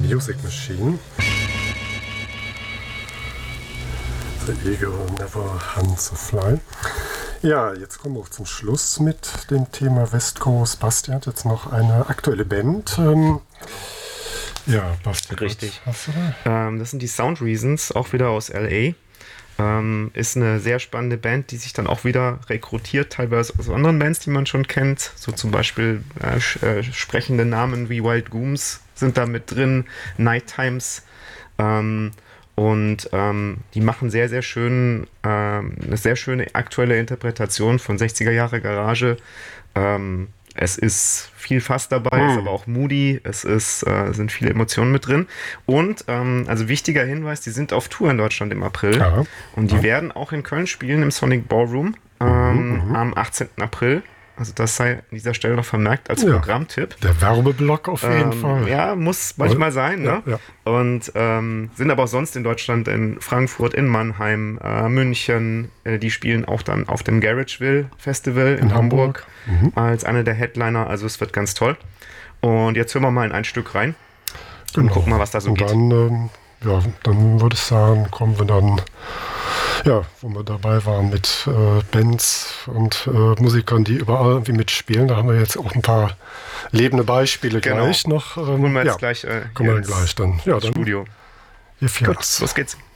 Music Machine. The Eagle Never Hunts a Fly. Ja, jetzt kommen wir auch zum Schluss mit dem Thema West Coast. Basti hat jetzt noch eine aktuelle Band. Ja, Basti. Richtig. Was hast du da? Das sind die Sound Reasons, auch wieder aus L.A. Ist eine sehr spannende Band, die sich dann auch wieder rekrutiert, teilweise aus anderen Bands, die man schon kennt. So zum Beispiel sprechende Namen wie Wild Gooms sind da mit drin, Night Times. Die machen sehr, sehr schön, eine sehr schöne aktuelle Interpretation von 60er Jahre Garage. Es ist viel Fass dabei, ist aber auch moody, sind viele Emotionen mit drin. Und, also wichtiger Hinweis, die sind auf Tour in Deutschland im April. Ja. Und die werden auch in Köln spielen, im Sonic Ballroom, am 18. April. Also das sei an dieser Stelle noch vermerkt als Programmtipp. Der Werbeblock auf jeden Fall. Ja, muss manchmal sein. Ne? Ja. Und sind aber auch sonst in Deutschland, in Frankfurt, in Mannheim, München. Die spielen auch dann auf dem Garageville Festival in Hamburg als einer der Headliner. Also es wird ganz toll. Und jetzt hören wir mal in ein Stück rein und gucken mal, was da so geht. Dann, dann würde ich sagen, kommen wir dann, wo wir dabei waren mit Bands und Musikern, die überall irgendwie mitspielen. Da haben wir jetzt auch ein paar lebende Beispiele gleich noch. Holen wir jetzt gleich kommen wir gleich dann. Ja, ins dann Studio. Hier Gut, los geht's.